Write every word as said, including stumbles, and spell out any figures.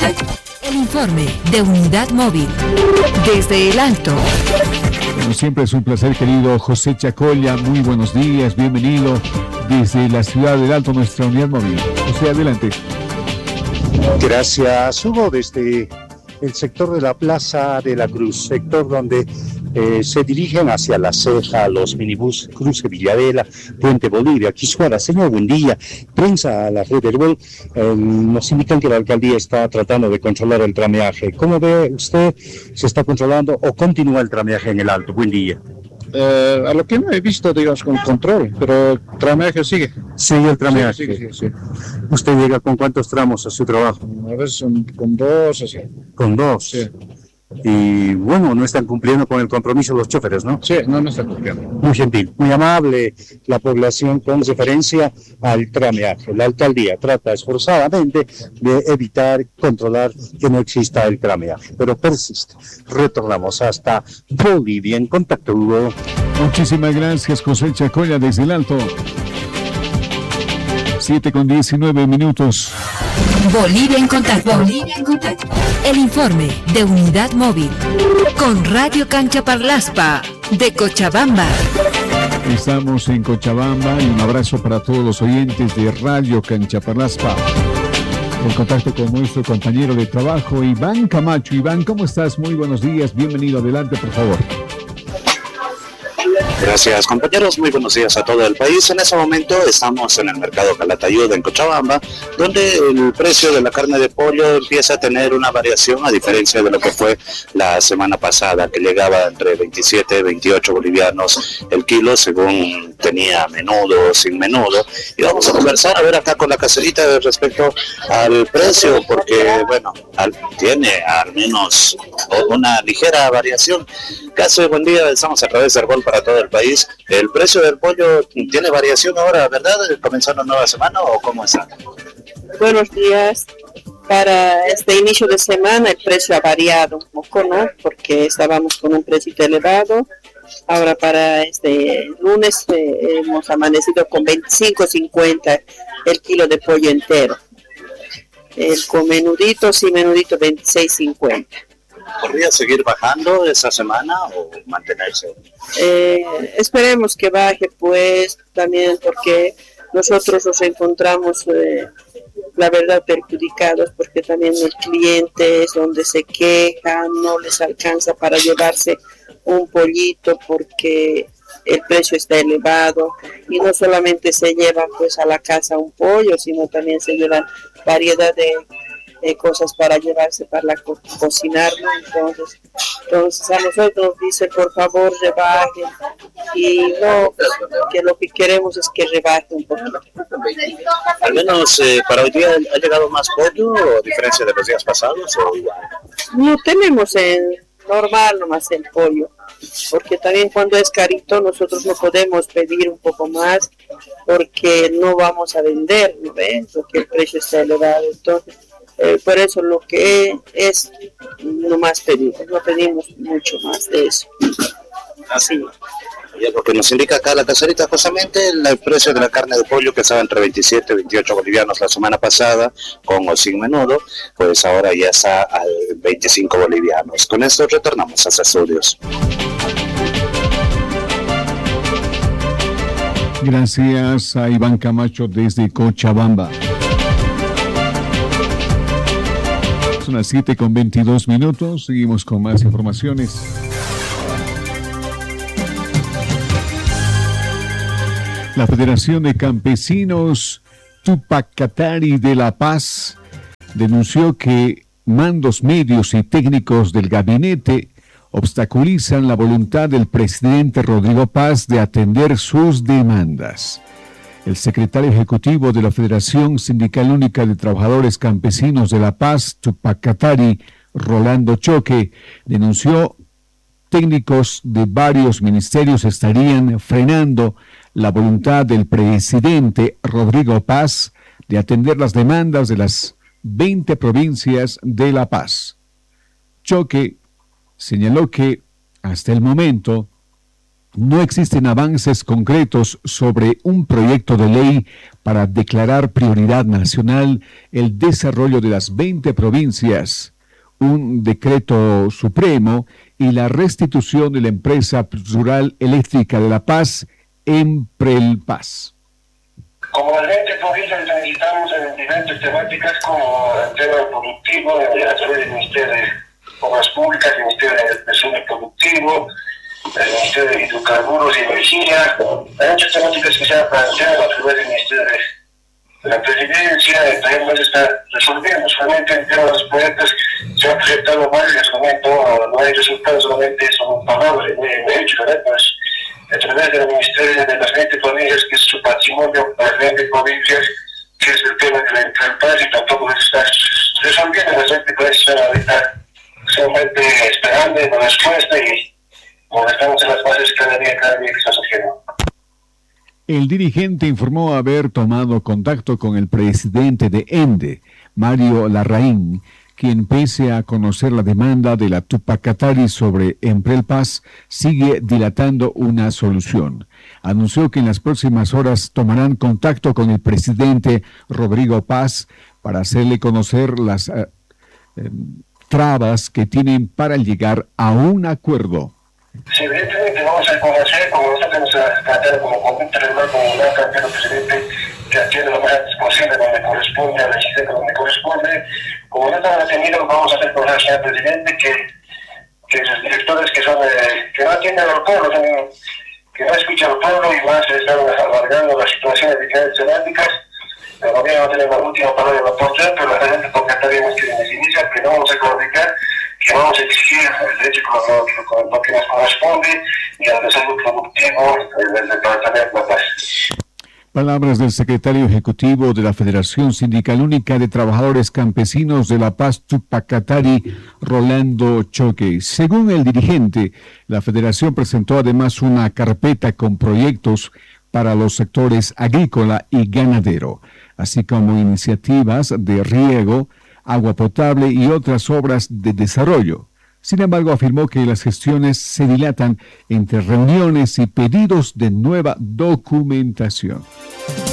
contacto. El informe de Unidad Móvil. Desde el Alto. Como siempre es un placer, querido José Chacolla. Muy buenos días, bienvenido desde la ciudad del Alto, nuestra Unidad Móvil. José, adelante. Gracias, Hugo. Desde el sector de la Plaza de la Cruz, sector donde eh, se dirigen hacia La Ceja los minibús Cruce Villadela, Puente Bolivia, Quisuara. Señor, buen día. Prensa a la red del Gol eh, nos indican que la alcaldía está tratando de controlar el trameaje. ¿Cómo ve usted? ¿Se está controlando o continúa el trameaje en el Alto? Buen día. Eh, a lo que no he visto, digamos, con control, pero el trameaje sigue. Sigue el trameaje. Sí, sí, sí, sí. ¿Usted llega con cuántos tramos a su trabajo? A veces son con dos, así. Con dos. Sí. Y bueno, no están cumpliendo con el compromiso los choferes, ¿no? Sí, no, no están cumpliendo. Muy gentil, muy amable la población con referencia al trameaje. La alcaldía trata esforzadamente de evitar, controlar que no exista el trameaje, pero persiste. Retornamos hasta Bolivia en contacto, Hugo. Muchísimas gracias, José Chacolla, desde el Alto. siete con diecinueve minutos. Bolivia en contacto. Bolivia en contacto. El informe de Unidad Móvil con Radio Cancha Parlaspa de Cochabamba. Estamos en Cochabamba y un abrazo para todos los oyentes de Radio Cancha Parlaspa. En contacto con nuestro compañero de trabajo, Iván Camacho. Iván, ¿cómo estás? Muy buenos días. Bienvenido. Adelante, por favor. Gracias, compañeros, muy buenos días a todo el país. En este momento estamos en el mercado Calatayud en Cochabamba, donde el precio de la carne de pollo empieza a tener una variación a diferencia de lo que fue la semana pasada, que llegaba entre veintisiete y veintiocho bolivianos el kilo, según tenía menudo o sin menudo. Y vamos a conversar a ver acá con la caserita respecto al precio, porque bueno, al, tiene al menos una ligera variación. Caso, buen día, estamos a través del Gol para todo el país. El precio del pollo tiene variación ahora, ¿verdad? ¿Comenzando nueva semana o cómo está? Buenos días. Para este inicio de semana el precio ha variado un poco, ¿no? Porque estábamos con un precio elevado. Ahora para este lunes eh, hemos amanecido con veinticinco cincuenta el kilo de pollo entero. El con menudito, sí, menudito veintiséis cincuenta. ¿Podría seguir bajando esa semana o mantenerse? Eh, esperemos que baje, pues, también porque nosotros nos encontramos, eh, la verdad, perjudicados, porque también el cliente es donde se queja, no les alcanza para llevarse un pollito porque el precio está elevado, y no solamente se llevan pues a la casa un pollo, sino también se llevan variedad de Eh, cosas para llevarse para la co- cocinar, ¿no? Entonces, entonces a nosotros nos dice por favor rebajen, y no, que lo que queremos es que rebajen un poquito. Al menos eh, para hoy día ha llegado más pollo, a diferencia de los días pasados, o igual. No tenemos en normal nomás el pollo, porque también cuando es carito nosotros no podemos pedir un poco más porque no vamos a vender, ¿no ven? Porque el precio está elevado. Entonces Eh, por eso lo que es no más pedimos, no pedimos mucho más de eso. Así. Y lo que nos indica acá la caserita, justamente el precio de la carne de pollo, que estaba entre veintisiete y veintiocho bolivianos la semana pasada, con o sin menudo, pues ahora ya está a veinticinco bolivianos. Con esto retornamos a los estudios. Gracias a Iván Camacho desde Cochabamba. Son las siete con veintidós minutos. Seguimos con más informaciones. La Federación de Campesinos Tupacatari de La Paz denunció que mandos medios y técnicos del gabinete obstaculizan la voluntad del presidente Rodrigo Paz de atender sus demandas. El secretario ejecutivo de la Federación Sindical Única de Trabajadores Campesinos de La Paz, Tupacatari, Rolando Choque, denunció técnicos de varios ministerios estarían frenando la voluntad del presidente Rodrigo Paz de atender las demandas de las veinte provincias de La Paz. Choque señaló que hasta el momento no existen avances concretos sobre un proyecto de ley para declarar prioridad nacional el desarrollo de las veinte provincias, un decreto supremo y la restitución de la empresa rural eléctrica de La Paz, Emprelpaz. Como las veinte provincias necesitamos en diferentes temáticas como el tema productivo, a través del Ministerio de Obras Públicas, el Ministerio de Desarrollo Productivo, el Ministerio de Hidrocarburos y Energía. Hay muchas temáticas que se han planteado a través del Ministerio de, de la Presidencia, el país está resolviendo. Solamente en tema de los proyectos se han proyectado varios, en este momento no hay resultados, solamente son palabras, no hay hechos, ¿verdad? Pues, a través del Ministerio de las veinte provincias, que es su patrimonio, las veinte provincias, que es el tema de la Emprelpaz, y tampoco se está resolviendo. Las veinte provincias ahorita solamente esperando la respuesta y como estamos en las bases cada día, cada día que está surgiendo. El dirigente informó haber tomado contacto con el presidente de ENDE, Mario Larraín, quien pese a conocer la demanda de la Tupac Katari sobre Emprelpaz, sigue dilatando una solución. Anunció que en las próximas horas tomarán contacto con el presidente Rodrigo Paz para hacerle conocer las eh, eh, trabas que tienen para llegar a un acuerdo. Sí, evidentemente vamos a conocer, como nosotros tenemos a tratar como conducta regular, como una cantidad de presidente que atiende lo más antes posible donde corresponde, a la legislatura donde corresponde. Como no están detenidos, vamos a hacer conocer al señor presidente que, que los directores que son eh, que no atienden al pueblo, son, que no escuchan al pueblo y más están alargando las situaciones de diferentes temáticas. El gobierno no tiene la última palabra de la postura, pero la gente porque tenemos que inicia, que no vamos a comunicar, que vamos a exigir el derecho con lo, con lo que nos corresponde y al desarrollo productivo del Departamento de La Paz. Palabras del secretario ejecutivo de la Federación Sindical Única de Trabajadores Campesinos de La Paz, Tupac Katari, Rolando Choque. Según el dirigente, la federación presentó además una carpeta con proyectos para los sectores agrícola y ganadero, así como iniciativas de riego, agua potable y otras obras de desarrollo. Sin embargo, afirmó que las gestiones se dilatan entre reuniones y pedidos de nueva documentación.